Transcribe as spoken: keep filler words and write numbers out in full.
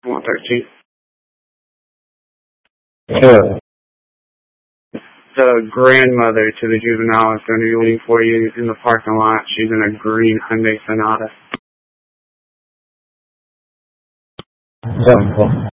one thirteen. Sure. The grandmother to the juvenile is going to be waiting for you in the parking lot. She's in a green Hyundai Sonata. Wonderful.